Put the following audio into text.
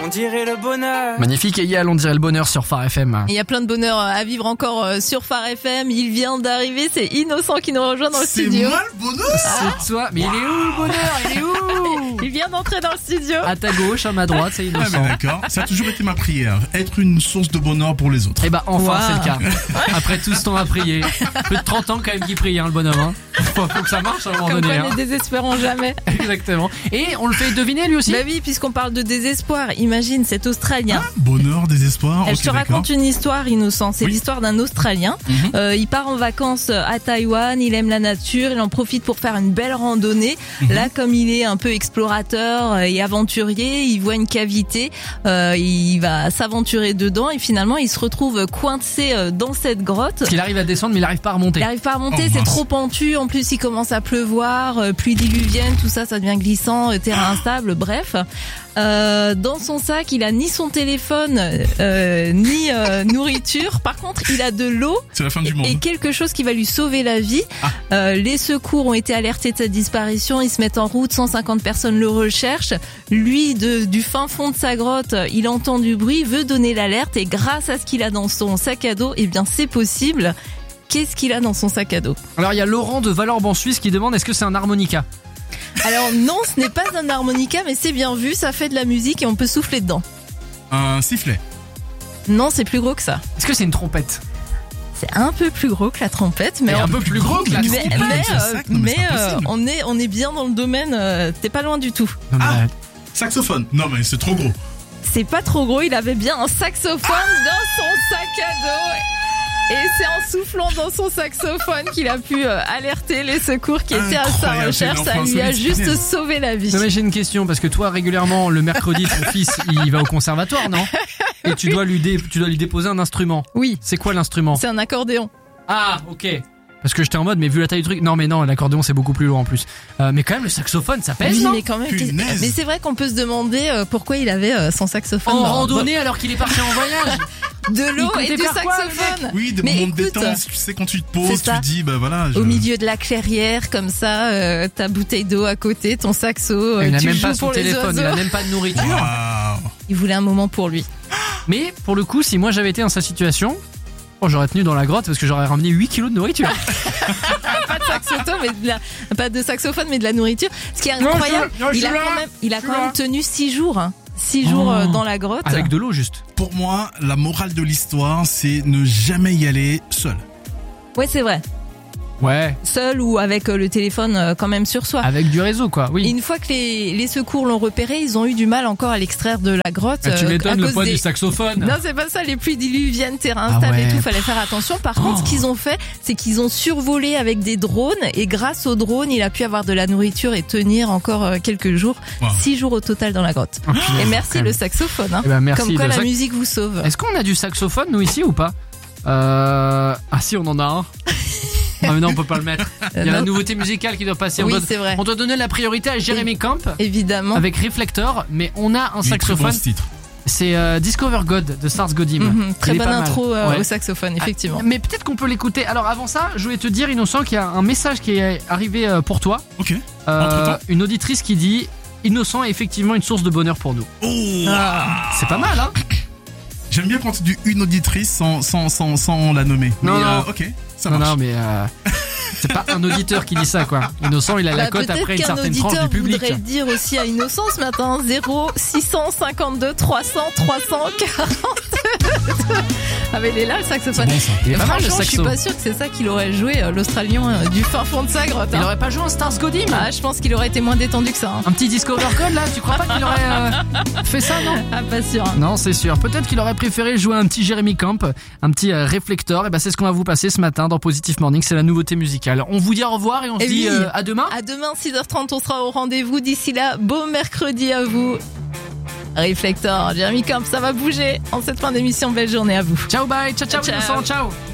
on dirait le bonheur. Magnifique, Eyal, on dirait le bonheur sur Phare FM. Il y a plein de bonheur à vivre encore sur Phare FM. Il vient d'arriver, c'est Innocent qui nous rejoint dans le studio. C'est moi le bonheur. C'est toi. Mais il est où le bonheur? Il est où? Il vient d'entrer dans le studio. À ta gauche, à ma droite, c'est Ah Innocent. mais d'accord, ça a toujours été ma prière, être une source de bonheur pour les autres. Eh ben enfin, Wow. c'est le cas. Après tout ce temps à prier. Plus de 30 ans quand même qu'il prie, hein, le bonhomme. Hein. Faut que ça marche à un moment Comme donné. quoi, Hein. ne désespérons jamais. Exactement. Et on le fait deviner lui aussi. Bah oui, puisqu'on parle de désespoir, imagine cet Australien. Bonheur, désespoir, Je ok, te d'accord. raconte une histoire, Innocent. C'est Oui. l'histoire d'un Australien. Il part en vacances à Taïwan, il aime la nature, il en profite pour faire une belle randonnée. Là, comme il est un peu explorateur et aventurier, il voit une cavité, il va s'aventurer dedans et finalement, il se retrouve coincé dans cette grotte. Parce qu'il arrive à descendre, mais il n'arrive pas à remonter. Il n'arrive pas à monter, Oh, c'est mince. trop pentu. En plus, il commence à pleuvoir, pluie diluvienne, tout ça, ça devient glissant, terrain instable, bref. Dans son sac, il a ni son téléphone, ni nourriture. Par contre, il a de l'eau C'est la fin du et monde. quelque chose qui va lui sauver la vie. Les secours ont été alertés de sa disparition. Ils se mettent en route, 150 personnes le recherchent. Lui, du fin fond de sa grotte, il entend du bruit, veut donner l'alerte et grâce à ce qu'il a dans son sac à dos, eh bien c'est possible. Qu'est-ce qu'il a dans son sac à dos? Alors il y a Laurent de Valorbe en Suisse qui demande est-ce que c'est un harmonica? Alors non, ce n'est pas un harmonica, mais c'est bien vu, ça fait de la musique et on peut souffler dedans. Un sifflet. Non, c'est plus gros que ça. Est-ce que c'est une trompette? C'est un peu plus gros que la trompette, mais Et un peu plus gros que la mais, trompette. mais, c'est impossible. on est bien dans le domaine. T'es pas loin du tout. Non, mais, Ah. Saxophone. Non mais c'est trop gros. C'est pas trop gros. Il avait bien un saxophone dans son sac à dos. Et c'est en soufflant dans son saxophone qu'il a pu alerter les secours qui étaient à sa Incroyable, recherche. c'est Ça une lui a enfance juste solide. sauvé la vie. Non, mais j'ai une question parce que toi régulièrement le mercredi ton fils il va au conservatoire, non? Et tu dois lui déposer un instrument. Oui, C'est quoi l'instrument? c'est un accordéon. Ah, ok. Parce que j'étais en mode mais vu la taille du truc, non l'accordéon c'est beaucoup plus lourd en plus. Mais quand même le saxophone ça pèse, Oui, non? mais quand même. Punaise. Mais c'est vrai qu'on peut se demander pourquoi il avait son saxophone. En dans- randonnée alors qu'il est parti en voyage. de l'eau Il et comptait du faire quoi, saxophone. Oui, des Mais moments de écoute, détente, tu sais quand tu te c'est poses, ça. tu dis bah voilà. Au milieu de la clairière, comme ça, ta bouteille d'eau à côté, ton saxo, Il n'a tu même joues pas son pour les téléphone, il oiseaux. a même pas de nourriture. Waouh. Il voulait un moment pour lui. Mais pour le coup, si moi j'avais été dans sa situation, j'aurais tenu dans la grotte parce que j'aurais ramené 8 kilos de nourriture. Pas de saxophone, mais pas de saxophone, mais de la nourriture. Ce qui est incroyable, il a quand même tenu 6 jours. 6 jours Oh. dans la grotte. Avec de l'eau juste. Pour moi, la morale de l'histoire, c'est ne jamais y aller seul. Ouais, c'est vrai. Ouais, Seul ou avec le téléphone quand même sur soi. avec du réseau quoi, Et oui. une fois que les secours l'ont repéré, ils ont eu du mal encore à l'extraire de la grotte. Ah, tu à m'étonnes le cause poids des- du saxophone. Non, c'est pas ça, les pluies diluviennes, terrain Ah instable et ouais. tout, fallait faire attention. Par contre, ce qu'ils ont fait, c'est qu'ils ont survolé avec des drones et grâce aux drones, il a pu avoir de la nourriture et tenir encore quelques jours. Wow. 6 jours au total dans la grotte. Oh, punaise, Et quand merci même. le saxophone. Hein. Eh ben, merci Comme quoi le la sax- musique vous sauve. Est-ce qu'on a du saxophone nous ici ou pas? Ah si, on en a un. Ah mais non, on peut pas le mettre. Il y a la Non. nouveauté musicale qui doit passer. Oui, c'est vrai. On doit donner la priorité à Jeremy Camp Évidemment. avec Reflector, mais on a un Mais très saxophone. bon ce titre. C'est Discover God de Stars Godim. Très Il est bonne pas mal. intro Ouais. au saxophone, effectivement. Mais peut-être qu'on peut l'écouter. Alors avant ça, je voulais te dire, Innocent, qu'il y a un message qui est arrivé pour toi. Ok. Entre-temps. Une auditrice qui dit Innocent est effectivement une source de bonheur pour nous. Oh. C'est pas mal, hein? J'aime bien quand tu dis une auditrice sans la nommer. Non, Mais, non. ok, ça Non, marche. non, mais c'est pas un auditeur qui dit ça, quoi. Innocent, il a la Bah, cote peut-être après une qu'un certaine tranche auditeur du public. voudrait le dire aussi à Innocent ce matin. 0 652 300 342. Ah mais il est là le saxophone. C'est bon, ça. Il est pas mal, le Franchement, je suis saxo. pas sûre que c'est ça qu'il aurait joué l'Australien du fin fond de sa grotte. Il hein. aurait pas joué en Stars Godim? Ah, je pense qu'il aurait été moins détendu que ça. hein. Un petit Discover God là, tu crois pas qu'il aurait fait ça, non? Ah, pas sûr. hein. Non, c'est sûr. Peut-être qu'il aurait préféré jouer un petit Jeremy Camp, un petit Reflector. Et ben c'est ce qu'on va vous passer ce matin dans Positive Morning. C'est la nouveauté musicale. On vous dit au revoir et on se Et dit oui. à demain. À demain 6h30, on sera au rendez-vous. D'ici là, beau mercredi à vous. Reflector, Jeremy Camp, ça va bouger en cette fin d'émission. Belle journée à vous. Ciao, bye, ciao, ciao, Ciao. Innocent, ciao.